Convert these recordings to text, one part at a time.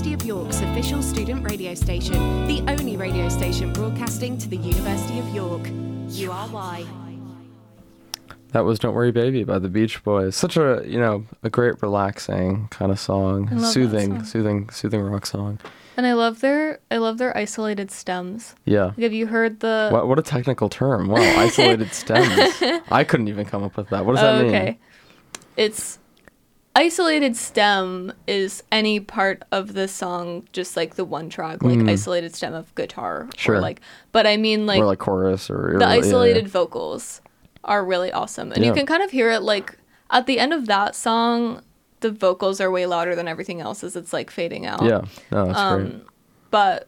University of York's official student radio station, the only radio station broadcasting to the University of York. URY. That was Don't Worry Baby by the Beach Boys. Such a, a great relaxing kind of song. Soothing rock song. And I love their isolated stems. Yeah. Like, have you heard the... What a technical term. Wow, isolated stems. I couldn't even come up with that. What does that mean? Okay. It's... Isolated stem is any part of the song, just like the one track, like isolated stem of guitar. Sure. Or but I mean like... Or like chorus or... The isolated vocals are really awesome. And you can kind of hear it like at the end of that song, the vocals are way louder than everything else as it's like fading out. Yeah, no, that's great. But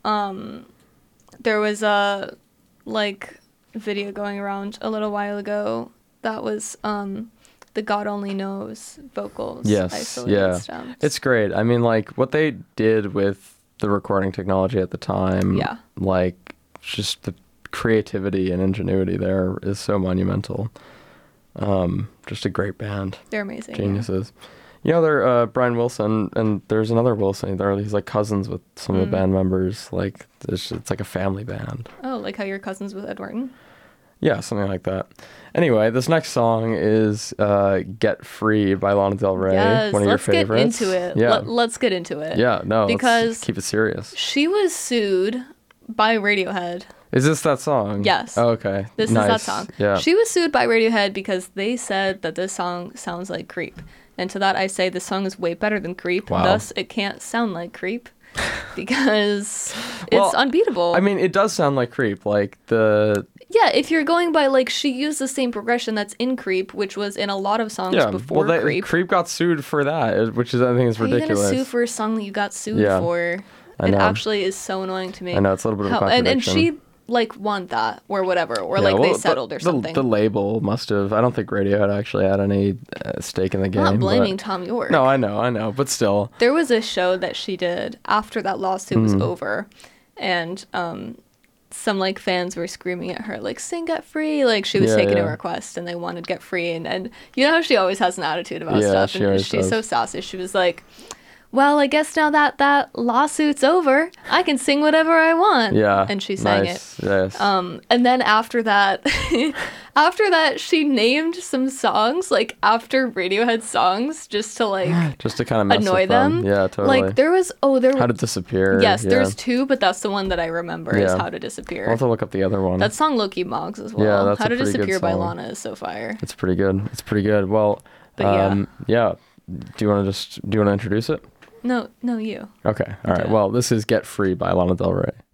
there was a like video going around a little while ago that was the God Only Knows vocals. Yes, yeah. Stems. It's great. I mean, like what they did with the recording technology at the time, like just the creativity and ingenuity there is so monumental. Just a great band. They're amazing. Geniuses. Yeah. They're Brian Wilson, and there's another Wilson. He's like cousins with some of the band members. Like it's like a family band. Oh, like how you're cousins with Ed Norton? Yeah, something like that. Anyway, this next song is Get Free by Lana Del Rey, one of your favorites. Let's get into it. Yeah. Let's get into it. Yeah, no, because let's keep it serious. She was sued by Radiohead. Is this that song? Yes. Oh, okay. This is that song. Yeah. She was sued by Radiohead because they said that this song sounds like Creep. And to that I say this song is way better than Creep. Wow. Thus, it can't sound like Creep because it's unbeatable. I mean, it does sound like Creep. Like the... Yeah, if you're going by, like, she used the same progression that's in Creep, which was in a lot of songs before Creep. Creep got sued for that, which is, I think, is ridiculous. You're going to sue for a song that you got sued for? I know. It actually is so annoying to me. I know, it's a little bit of a contradiction. And she, like, won that, or whatever, or, they settled or something. The label must have. I don't think Radiohead actually had any stake in the game. I'm not blaming Tom York. No, I know, but still. There was a show that she did after that lawsuit was over, and some like fans were screaming at her like sing Get Free, like she was taking a request and they wanted Get Free, and you know how she always has an attitude about stuff, and she's so sassy. She was like, well, I guess now that lawsuit's over, I can sing whatever I want. Yeah. And she sang it. Yes. And then after that, she named some songs, like after Radiohead songs, just to kind of mess annoy with them. Yeah, totally. Like there was How to Disappear. Yes, there's two, but that's the one that I remember is How to Disappear. I'll have to look up the other one. That song Loki Moggs as well. Yeah, that's How a to pretty Disappear good by song. Lana is so fire. It's pretty good. Well, but yeah. Do you want to introduce it? No, you. Okay. All right. Well, this is Get Free by Lana Del Rey.